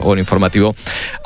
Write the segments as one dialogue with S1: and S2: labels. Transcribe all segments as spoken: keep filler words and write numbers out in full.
S1: o el informativo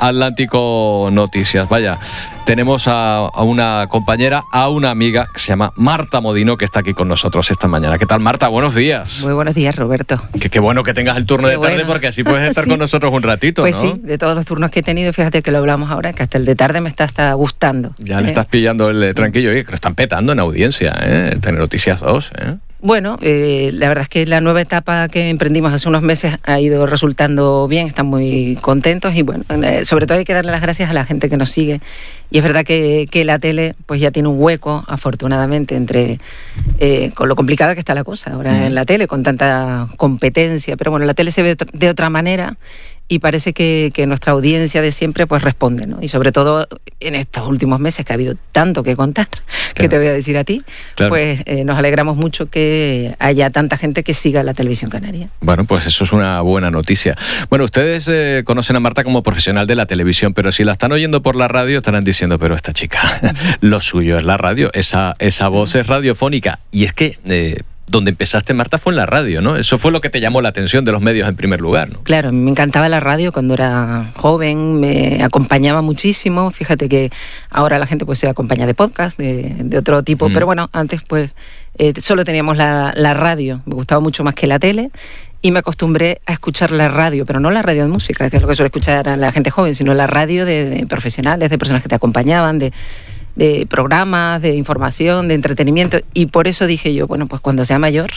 S1: Atlántico Noticias. Vaya, tenemos a, a una compañera, a una amiga que se llama Marta Modino, que está aquí con nosotros esta mañana. ¿Qué tal, Marta? Buenos días.
S2: Muy buenos días, Roberto.
S1: Qué, qué bueno que tengas el turno
S2: qué
S1: de tarde, bueno. Porque así puedes estar sí. con nosotros un ratito,
S2: pues
S1: ¿no?
S2: Pues sí, de todos los turnos que he tenido, fíjate que lo hablamos ahora, que hasta el de tarde me está hasta gustando.
S1: Ya
S2: ¿eh?
S1: le estás pillando el tranquillo, oye, que lo están petando en audiencia, ¿eh? El Telenoticias dos, ¿eh?
S2: Bueno, eh, la verdad es que la nueva etapa que emprendimos hace unos meses ha ido resultando bien, están muy contentos y bueno, eh, sobre todo hay que darle las gracias a la gente que nos sigue. Y es verdad que, que la tele pues ya tiene un hueco, afortunadamente, entre eh, con lo complicada que está la cosa ahora mm. en la tele, con tanta competencia. Pero bueno, la tele se ve de otra manera y parece que, que nuestra audiencia de siempre pues responde, ¿no? Y sobre todo en estos últimos meses que ha habido tanto que contar, claro. que te voy a decir a ti, claro. pues eh, nos alegramos mucho que haya tanta gente que siga la televisión canaria.
S1: Bueno, pues eso es una buena noticia. Bueno, ustedes eh, conocen a Marta como profesional de la televisión, pero si la están oyendo por la radio estarán diciendo, pero esta chica, lo suyo es la radio, esa, esa voz es radiofónica. Y es que... Eh, donde empezaste, Marta, fue en la radio, ¿no? Eso fue lo que te llamó la atención de los medios en primer lugar, ¿no?
S2: Claro, me encantaba la radio cuando era joven, me acompañaba muchísimo. Fíjate que ahora la gente pues se acompaña de podcast, de, de otro tipo, mm. pero bueno, antes pues eh, solo teníamos la, la radio, me gustaba mucho más que la tele. Y me acostumbré a escuchar la radio, pero no la radio de música, que es lo que suele escuchar a la gente joven, sino la radio de, de profesionales, de personas que te acompañaban, de... de programas, de información, de entretenimiento, y por eso dije yo, bueno, pues cuando sea mayor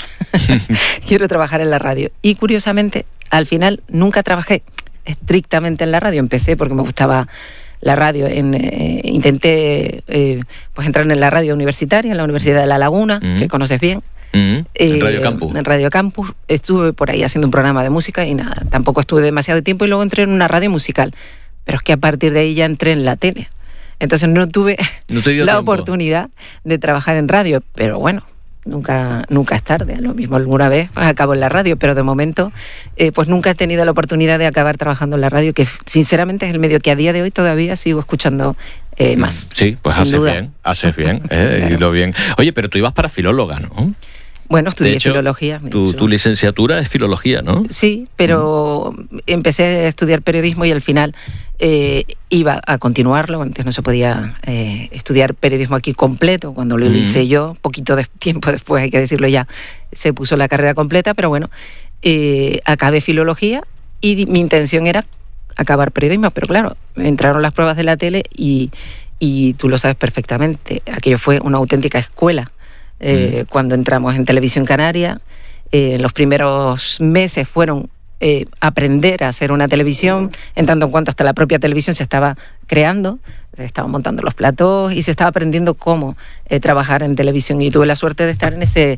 S2: quiero trabajar en la radio. Y curiosamente, al final nunca trabajé estrictamente en la radio, empecé porque me gustaba la radio, en, eh, intenté eh, pues entrar en la radio universitaria, en la Universidad de La Laguna, mm. que conoces bien.
S1: Mm. En Radio
S2: eh,
S1: Campus.
S2: En Radio Campus, estuve por ahí haciendo un programa de música y nada, tampoco estuve demasiado tiempo y luego entré en una radio musical, pero es que a partir de ahí ya entré en la tele. Entonces no tuve
S1: no
S2: la
S1: tiempo.
S2: oportunidad de trabajar en radio, pero bueno, nunca nunca es tarde. Lo mismo alguna vez pues, acabo en la radio, pero de momento eh, pues nunca he tenido la oportunidad de acabar trabajando en la radio, que sinceramente es el medio que a día de hoy todavía sigo escuchando eh, más.
S1: Sí, pues haces duda. bien, haces bien, eh, claro. y lo bien. Oye, pero tú ibas para filóloga, ¿no?
S2: Bueno, estudié
S1: de hecho,
S2: filología.
S1: Tu, tu licenciatura es filología, ¿no?
S2: Sí, pero mm. empecé a estudiar periodismo y al final eh, iba a continuarlo. Antes no se podía eh, estudiar periodismo aquí completo. Cuando lo mm. hice yo, poquito de tiempo después, hay que decirlo ya, se puso la carrera completa, pero bueno, eh, acabé filología y mi intención era acabar periodismo. Pero claro, entraron las pruebas de la tele y, y tú lo sabes perfectamente, aquello fue una auténtica escuela. Eh, mm. Cuando entramos en Televisión Canaria, eh, los primeros meses fueron eh, aprender a hacer una televisión, en tanto en cuanto hasta la propia televisión se estaba creando, se estaban montando los platós y se estaba aprendiendo cómo eh, trabajar en televisión. Y tuve la suerte de estar en ese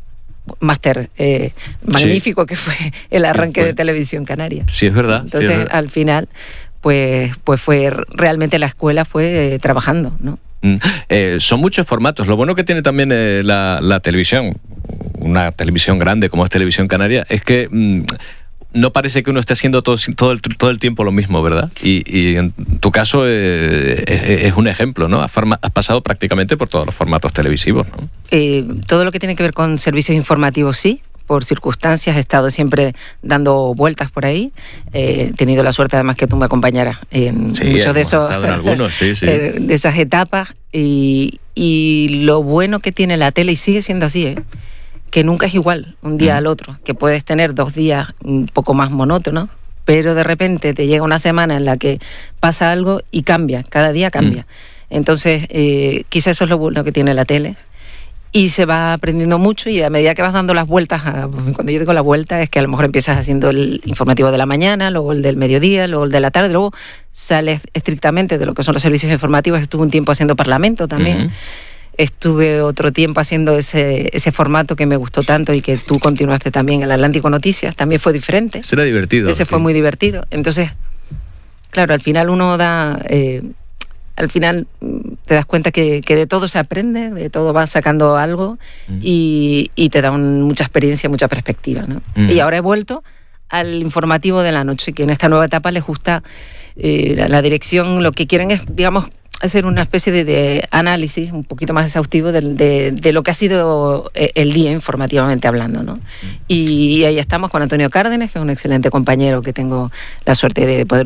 S2: máster eh, magnífico sí. que fue el arranque de Televisión Canaria.
S1: Sí, es verdad.
S2: Entonces,
S1: sí, es verdad.
S2: al final, pues, pues fue realmente la escuela fue eh, trabajando, ¿no?
S1: Eh, son muchos formatos. Lo bueno que tiene también eh, la, la televisión, una televisión grande como es Televisión Canaria, es que mmm, no parece que uno esté haciendo todo, todo, el, todo el tiempo lo mismo, ¿verdad? Y, y en tu caso eh, es, es un ejemplo, ¿no? Has, forma, has pasado prácticamente por todos los formatos televisivos, ¿no?
S2: Eh, todo lo que tiene que ver con servicios informativos, sí. Por circunstancias he estado siempre dando vueltas por ahí. Eh, he tenido la suerte además que tú me acompañaras en
S1: sí,
S2: muchos de esos
S1: en algunos, sí, sí.
S2: eh, de esas etapas. Y, y lo bueno que tiene la tele, y sigue siendo así, ¿eh? que nunca es igual un día mm. al otro, que puedes tener dos días un poco más monótonos, pero de repente te llega una semana en la que pasa algo y cambia, cada día cambia. Mm. Entonces, eh, quizá eso es lo bueno que tiene la tele. Y se va aprendiendo mucho y a medida que vas dando las vueltas, a, cuando yo digo la vuelta es que a lo mejor empiezas haciendo el informativo de la mañana, luego el del mediodía, luego el de la tarde, luego sales estrictamente de lo que son los servicios informativos. Estuve un tiempo haciendo Parlamento también, uh-huh. estuve otro tiempo haciendo ese, ese formato que me gustó tanto y que tú continuaste también, el Atlántico Noticias, también fue diferente.
S1: Será divertido.
S2: Ese sí. fue muy divertido. Entonces, claro, al final uno da... Eh, al final te das cuenta que, que de todo se aprende, de todo vas sacando algo mm. y, y te da un, mucha experiencia, mucha perspectiva, ¿no? Mm. Y ahora he vuelto al informativo de la noche, que en esta nueva etapa les gusta eh, la, la dirección, lo que quieren es, digamos, hacer una especie de, de análisis un poquito más exhaustivo de, de, de lo que ha sido el día informativamente hablando, ¿no? Mm. Y ahí estamos con Antonio Cárdenas, que es un excelente compañero que tengo la suerte de poder